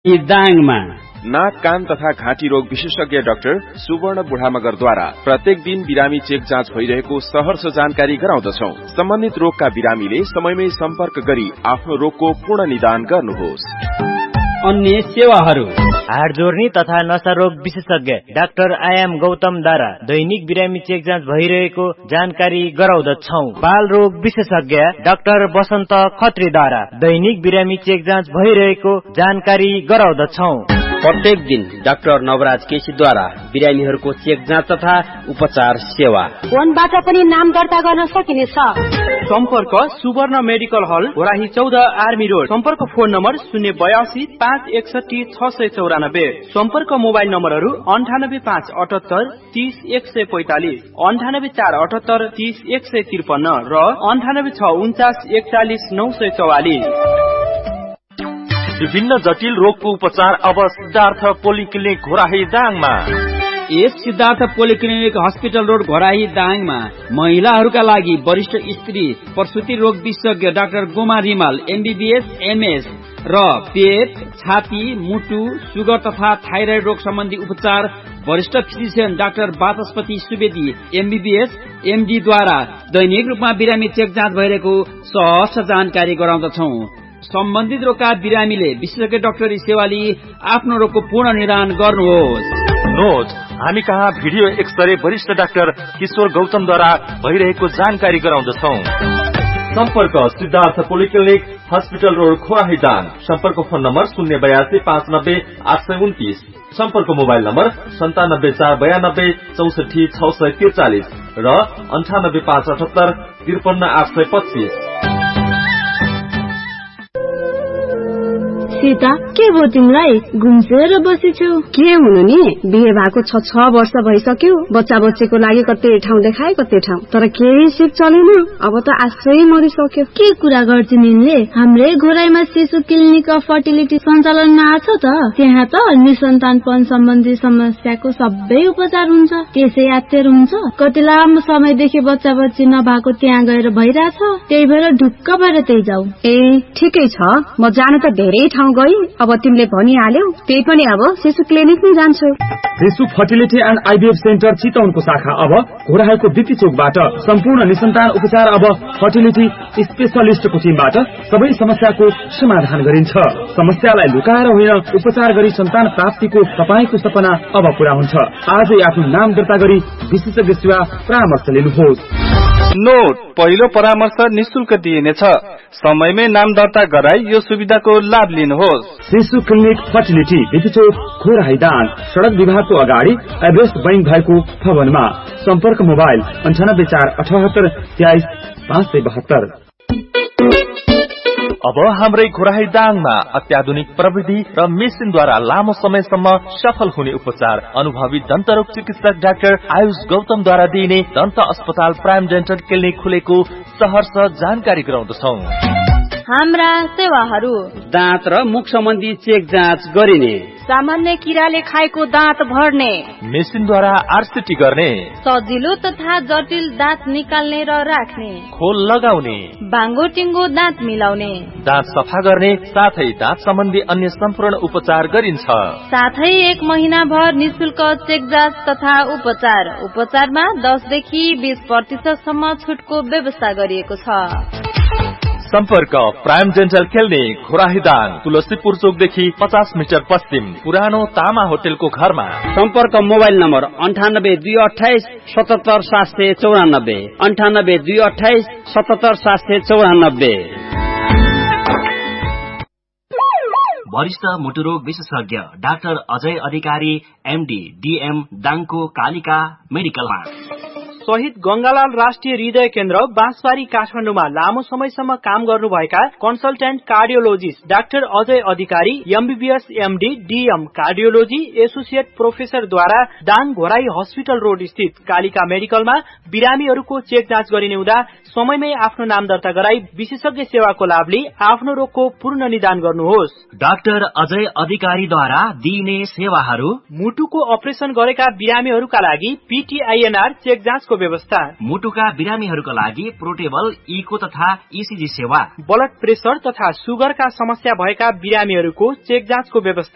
दाङमा नाक कान तथा घाँटी रोग विशेषज्ञ डाक्टर सुवर्ण बुढामगरद्वारा प्रत्येक दिन बिरामी चेक जाँच भइरहेको सहर्ष जानकारी गराउँदछौ। सम्बन्धित रोगका बिरामीले समयमै सम्पर्क गरी आफ्नो रोगको पूर्ण निदान गर्नुहोस्। अन्य सेवाहरू हाड जोर्नी तथा नशा रोग विशेषज्ञ डाक्टर आयाम गौतमद्वारा दैनिक बिरामी चेक जाँच भइरहेको जानकारी गराउँदछौ। बाल रोग विशेषज्ञ डाक्टर बसन्त खत्रीद्वारा दैनिक बिरामी चेक जाँच भइरहेको जानकारी गराउँदछौ। प्रत्येक दिन डाक्टर नवराज केसीद्वारा बिरामीहरूको चेक जाँच तथा उपचार सेवा। फोनबाट पनि नाम दर्ता गर्न सकिनेछ। सम्पर्क सुवर्ण मेडिकल हल होराही 14 आर्मी रोड। सम्पर्क फोन नम्बर 082 561 694। सम्पर्क मोबाइल नम्बरहरू 98 578 30 145, 98 478 30 153 र 98 649 41 944। विभिन्न जटिल रोगको उपचार अब सिद्धार्थ पोलिक्लिनिक घोराही दाङमा। यस Siddhartha polyclinic hospital road Ghorahi दाङमा महिलाहरूका लागि वरिष्ठ स्त्री प्रसुति रोग विशेषज्ञ doctor Goma Rimal MBBS MS र पेट, छाती, मुटु, सुगर तथा थाइराइड रोग सम्बन्धी उपचार वरिष्ठ फिजिशियन डाक्टर वाचस्पति सुवेदी MBBS MD द्वारा दैनिक रूपमा बिरामी चेक जाँच भइरहेको सहज जानकारी गराउँदछौ। सम्बन्धित रोगका बिरामीले विशेषज्ञ डाक्टरी सेवा लिई आफ्नो रोगको पूर्ण निदान गर्नुहोस्। नोट, हामी कहाँ भिडियो एक्सरे वरिष्ठ डाक्टर किशोर गौतमद्वारा भइरहेको जानकारी गराउँदछौ। सम्पर्क Siddhartha polyclinic hospital road खोराही Dang. सम्पर्क फोन नम्बर 082 590 829। सम्पर्क मोबाइल नम्बर 97 492 64 643 र 98 578 53 825। सीता, के भयो तिमीलाई? घुम्सेर बसेछौ। के हुनु नि, बिहे भएको 6 वर्ष भइसक्यो। बच्चा बच्चीको लागि कतै ठाउँ देखाए कतै ठाउँ, तर केही सिप चलेन। अब त आश्रै मरिसक्यो। के कुरा गर्छिन् यिनले? हाम्रै घोराईमा शिशु क्लिनिक अफ फर्टिलिटी सञ्चालनमा आछ त। त्यहाँ त निसन्तानपन सम्बन्धी समस्याको सबै उपचार हुन्छ। त्यसै यात्तर हुन्छ। कति लामो समयदेखि बच्चा बच्ची नभएको त्यहाँ गएर भइरहेछ। त्यही भएर ढुक्क भएर त्यही जाऊ। ए, ठिकै छ। म जान त धेरै ठाउँ गई। अब तिमीले भनिहाल्यौ, त्यही पनि अब शिशु क्लिनिक नै जान्छु। शिशु फर्टिलिटी एन्ड IVF सेन्टर चितवनको शाखा अब घोराईको दिती चोकबाट सम्पूर्ण निसन्तान उपचार अब फर्टिलिटी स्पेशलिस्टको टिमबाट सबै समस्याको समाधान गरिन्छ। समस्यालाई लुकाएर होइन, उपचार गरी सन्तान प्राप्तिको तपाईको सपना अब पूरा हुन्छ। आजै आफ्नो नाम दर्ता गरी विशेषज्ञ सेवा परामर्श लिनुहोस्। नोट, पहिलो परामर्श निशुल्क दिइनेछ। समयमै नाम दर्ता गराई यो सुविधाको लाभ लिनुहोस्। शिशु क्लिनिक फर्टिलिटी दिती चोक घोराही दाङ, सड़क विभागको अगाडि एभरेस्ट बैंक भएको भवनमा। सम्पर्क मोबाइल 98 478 23 572। अब हाम्रै घोराही दाङमा अत्याधुनिक प्रविधि र मेसिनद्वारा लामो समयसम्म सफल हुने उपचार अनुभवी दन्तरोग चिकित्सक डाक्टर आयुष गौतमद्वारा दिइने दन्त अस्पताल प्राइम डेन्टल क्लिनिक खुलेको सहर्ष जानकारी गराउँदछौ। हाम्रा सेवाहरू: दाँत र मुख सम्बन्धी चेक जाँच गरिने, सामान्य किराले खाएको दाँत भर्ने, मेसिनद्वारा RCT गर्ने, सजिलो तथा जटिल दाँत निकाल्ने र राख्ने, खोल लगाउने, बाङ्गो टिङ्गो दाँत मिलाउने, दाँत सफा गर्ने, साथै दाँत सम्बन्धी अन्य सम्पूर्ण उपचार गरिन्छ। साथै 1 महिनाभर निशुल्क चेक जाँच तथा उपचार। उपचारमा 10 देखि 20% सम्म छुटको व्यवस्था गरिएको छ। सम्पर्क prime dental clinic Ghorahi Dang, Tulsipur चोकदेखि 50 metre पश्चिम, पुरानो तामा होटेलको घरमा। सम्पर्क मोबाइल नम्बर 98 228 77 794, 98 228 77 794। वरिष्ठ मुटुरोग विशेषज्ञ डाक्टर अजय अधिकारी MD DM दाङको कालिका मेडिकलमा। शहीद गंगालाल राष्ट्रिय हृदय केन्द्र बाँसबारी काठमाडौँमा लामो समयसम्म काम गर्नुभएका कन्सल्टेन्ट कार्डियोलोजिस्ट डाक्टर अजय अधिकारी MBBS MD DM cardiology associate प्रोफेसरद्वारा Dang Ghorahi hospital road स्थित कालिका मेडिकलमा बिरामीहरूको चेक जाँच गरिने हुँदा समयमै आफ्नो नाम दर्ता गराई विशेषज्ञ सेवाको लाभ लिई आफ्नो रोगको पूर्ण निदान गर्नुहोस्। डाक्टर अजय अधिकारीद्वारा दिइने सेवाहरू: मुटुको अपरेसन गरेका बिरामीहरूका लागि PTINR चेक जाँचको व्यवस्था, मुटुका बिरामीहरूका लागि पोर्टेबल इको तथा ECG सेवा, ब्लड प्रेसर तथा सुगरका समस्या भएका बिरामीहरूको चेक जाँचको व्यवस्था,